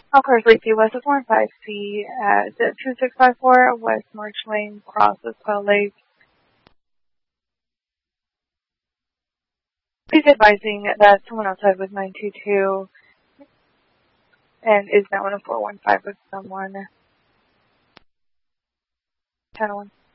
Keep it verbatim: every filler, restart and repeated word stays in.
Of course, Leafy West of four and five C at two six five four West March Lane, crosses Quail Lake. Please advising that someone outside with nine two two and is now in a four one five with someone. ten oh one.